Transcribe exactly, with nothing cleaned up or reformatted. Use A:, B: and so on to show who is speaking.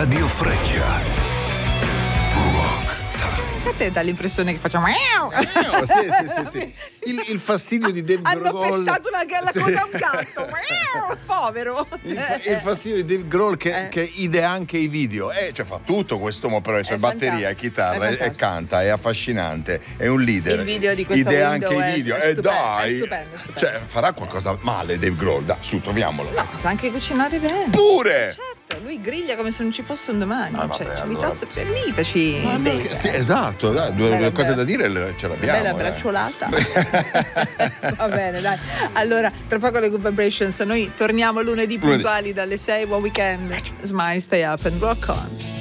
A: Radio Freccia.
B: A te dà l'impressione che facciamo
C: eh, sì, sì, sì, sì. Il, il fastidio di Dave
B: hanno
C: Grohl.
B: Hanno pestato una, la
C: sì.
B: coda a un gatto. Povero.
C: Il, il fastidio di Dave Grohl che, eh. che idea anche i video. Eh, cioè fa tutto quest'uomo, però c'è batteria, e chitarra e canta, è affascinante, è un leader.
B: Il video di questa
C: idea
B: Window
C: anche i video.
B: E eh,
C: dai.
B: È stupendo, stupendo.
C: Cioè farà qualcosa male Dave Grohl, dai, su, troviamolo.
B: No, sa anche cucinare bene.
C: Pure!
B: Certo, lui griglia come se non ci fosse un domani.
C: Ah, vabbè,
B: cioè,
C: allora...
B: cioè, imitaci.
C: Ma no, sì, esatto, dai, due, due cose da dire ce l'abbiamo.
B: Bella bracciolata. Va bene, dai. Allora, tra poco le Good Vibrations, noi torniamo lunedì puntuali dalle sei, buon weekend. Smile, stay up and rock on.